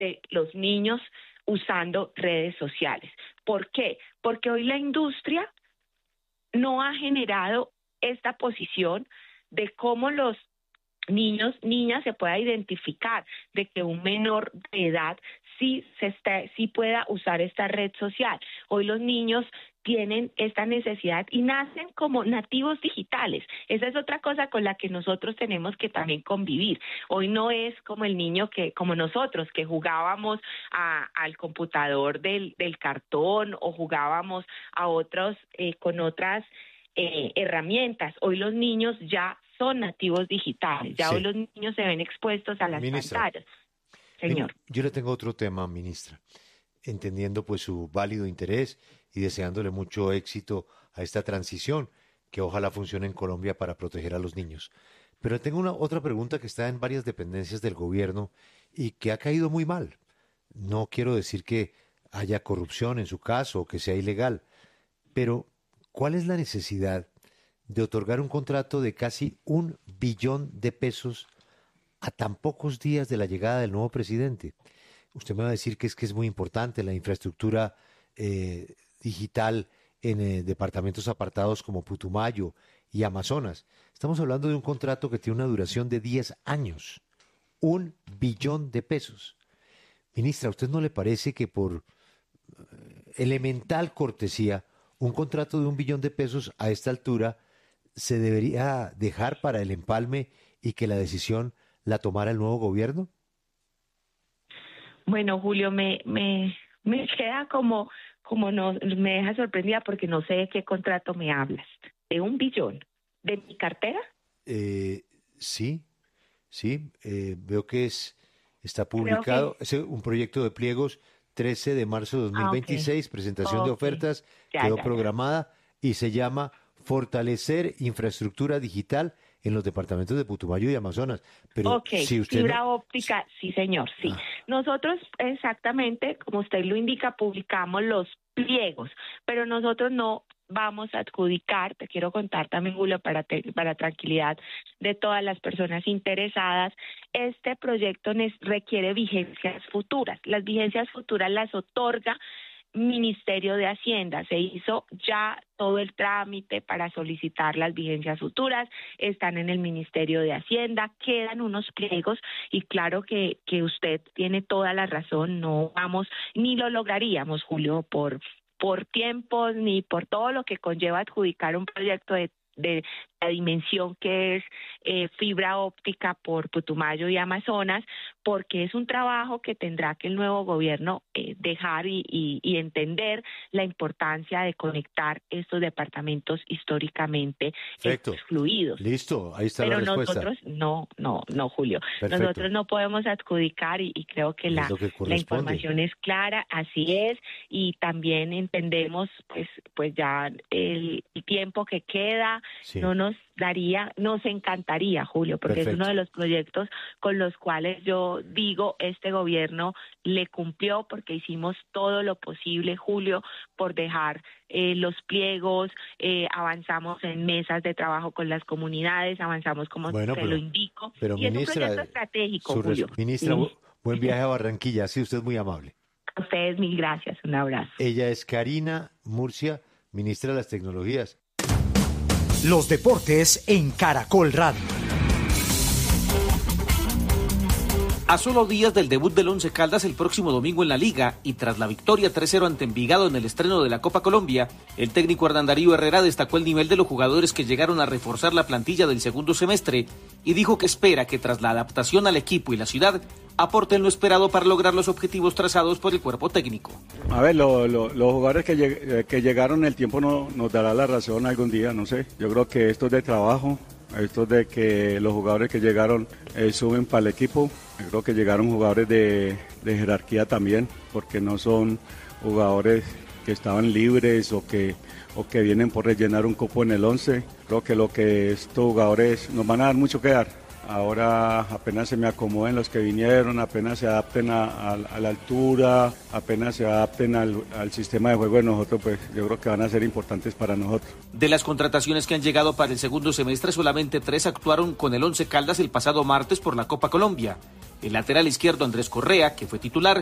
de los niños usando redes sociales. ¿Por qué? Porque hoy la industria no ha generado esta posición de cómo los niños, niñas se pueda identificar de que un menor de edad sí pueda usar esta red social. Hoy los niños tienen esta necesidad y nacen como nativos digitales. Esa es otra cosa con la que nosotros tenemos que también convivir. Hoy no es como el niño como nosotros, que jugábamos al computador del cartón o jugábamos a otros con otras herramientas. Hoy los niños ya son nativos digitales, ya hoy los niños se ven expuestos a las pantallas. Señor. Yo le tengo otro tema, ministra, entendiendo pues su válido interés y deseándole mucho éxito a esta transición que ojalá funcione en Colombia para proteger a los niños. Pero tengo otra pregunta que está en varias dependencias del gobierno y que ha caído muy mal. No quiero decir que haya corrupción en su caso o que sea ilegal, pero ¿cuál es la necesidad de otorgar un contrato de casi $1 billón a tan pocos días de la llegada del nuevo presidente? Usted me va a decir que es muy importante la infraestructura digital en departamentos apartados como Putumayo y Amazonas. Estamos hablando de un contrato que tiene una duración de 10 años. $1 billón. Ministra, ¿a usted no le parece que por elemental cortesía un contrato de $1 billón a esta altura se debería dejar para el empalme y que la decisión la tomara el nuevo gobierno? Bueno, Julio, me queda como no, me deja sorprendida porque no sé de qué contrato me hablas. ¿De $1 billón? ¿De mi cartera? Sí, veo que está publicado. Es un proyecto de pliegos 13 de marzo de 2026, presentación de ofertas, quedó programada y se llama Fortalecer infraestructura digital en los departamentos de Putumayo y Amazonas. Pero si usted fibra óptica, sí señor, sí. Nosotros exactamente, como usted lo indica, publicamos los pliegos, pero nosotros no vamos a adjudicar, te quiero contar también, Julio, para tranquilidad de todas las personas interesadas, este proyecto requiere vigencias futuras. Las vigencias futuras las otorga Ministerio de Hacienda. Se hizo ya todo el trámite para solicitar las vigencias futuras, están en el Ministerio de Hacienda, quedan unos pliegos y claro que usted tiene toda la razón, no vamos, ni lo lograríamos, Julio, por tiempos ni por todo lo que conlleva adjudicar un proyecto de la dimensión que es fibra óptica por Putumayo y Amazonas, porque es un trabajo que tendrá que el nuevo gobierno dejar y entender la importancia de conectar estos departamentos históricamente excluidos. Listo, ahí está la respuesta. Pero nosotros no, Julio. Perfecto. Nosotros no podemos adjudicar y creo que la información es clara, así es, y también entendemos pues ya el tiempo que queda, nos encantaría, Julio, porque es uno de los proyectos con los cuales yo digo, este gobierno le cumplió porque hicimos todo lo posible, Julio, por dejar los pliegos, avanzamos en mesas de trabajo con las comunidades, avanzamos como te lo indico, pero y ministra, es un proyecto estratégico, Julio. Ministra, buen viaje a Barranquilla, sí, usted es muy amable. A ustedes mil gracias, un abrazo. Ella es Karina Murcia, ministra de las Tecnologías. Los deportes en Caracol Radio. A solo días del debut del Once Caldas el próximo domingo en la Liga y tras la victoria 3-0 ante Envigado en el estreno de la Copa Colombia, el técnico Hernán Darío Herrera destacó el nivel de los jugadores que llegaron a reforzar la plantilla del segundo semestre y dijo que espera que tras la adaptación al equipo y la ciudad aporten lo esperado para lograr los objetivos trazados por el cuerpo técnico. A ver, los jugadores que llegaron, el tiempo nos dará la razón algún día, no sé. Yo creo que esto es de trabajo, esto es de que los jugadores que llegaron suben para el equipo. Yo creo que llegaron jugadores de jerarquía también, porque no son jugadores que estaban libres o que vienen por rellenar un cupo en el 11. Creo que lo que estos jugadores nos van a dar mucho que dar. Ahora apenas se me acomoden los que vinieron, apenas se adapten a la altura, apenas se adapten al sistema de juego de nosotros, pues yo creo que van a ser importantes para nosotros. De las contrataciones que han llegado para el segundo semestre, solamente 3 actuaron con el Once Caldas el pasado martes por la Copa Colombia. El lateral izquierdo Andrés Correa, que fue titular,